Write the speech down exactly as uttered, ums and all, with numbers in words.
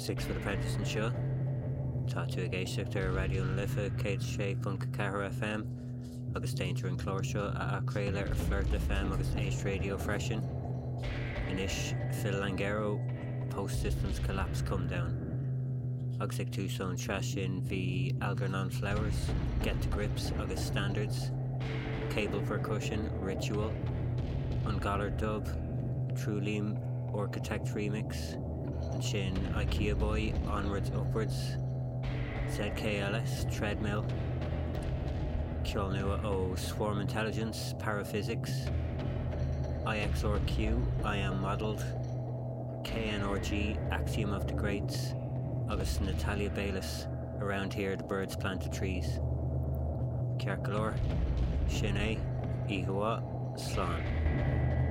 six for the Apprentice and Show. Tatu ag éisteacht ar Radio na Lifa, cé sé Funka Cahar F M, agus Dainter and Clór Show a acréile ar Flirt F M agus Ace Radio Freshen. Inish Phil Langaro, Post Systems Collapse Come Down. Agus ag túsón trashin vi Algernon Flowers, Get to Grips agus Standards, Cable Percussion, Ritual, Ungallard Dub, True Liam Architect Remix, and Shin IKEA Boy, Onwards Upwards, Z K L S, Treadmill, Kjolnua O, Swarm Intelligence, Paraphysics, I X R Q, I Am Modelled, K N R G, Axiom of the Greats, agus Natalia Baylis, Around Here the Birds Plant the Trees. Ceart go leor, sin é, Ihuwa, Slán.